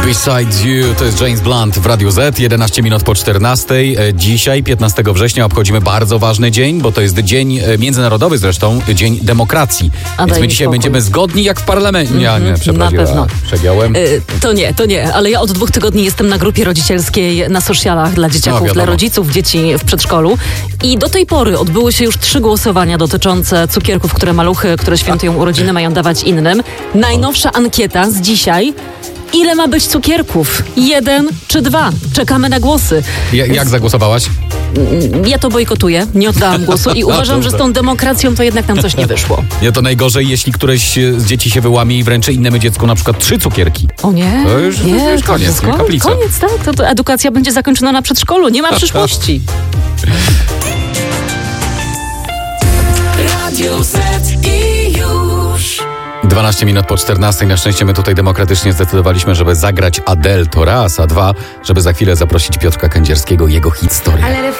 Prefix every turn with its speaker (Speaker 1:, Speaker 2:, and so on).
Speaker 1: Beside You, to jest James Blunt w Radiu Z, 11 minut po 14. Dzisiaj, 15 września, obchodzimy bardzo ważny dzień, bo to jest dzień międzynarodowy zresztą, Dzień Demokracji. Więc my dzisiaj będziemy zgodni jak w parlamencie.
Speaker 2: Na pewno.
Speaker 1: Przegiąłem.
Speaker 2: To nie, ale ja od 2 tygodni jestem na grupie rodzicielskiej na socialach dla dzieciaków, dla rodziców dzieci w przedszkolu i do tej pory odbyły się już 3 głosowania dotyczące cukierków, które maluchy, które świętują urodziny, mają dawać innym. Najnowsza ankieta z dzisiaj. Ile ma być cukierków? 1 czy 2? Czekamy na głosy.
Speaker 1: Jak zagłosowałaś?
Speaker 2: Ja to bojkotuję, nie oddałam głosu i uważam, że z tą demokracją to jednak nam coś nie wyszło.
Speaker 1: Nie, to najgorzej, jeśli któreś z dzieci się wyłamie i wręczy innemu dziecku na przykład 3 cukierki.
Speaker 2: O nie,
Speaker 1: to już koniec, kaplica.
Speaker 2: Koniec, tak? To edukacja będzie zakończona na przedszkolu, nie ma przyszłości.
Speaker 3: Radio Z i już.
Speaker 1: 12 minut po 14. Na szczęście my tutaj demokratycznie zdecydowaliśmy, żeby zagrać Adele, to raz, a 2, żeby za chwilę zaprosić Piotrka Kędzierskiego i jego hit Story.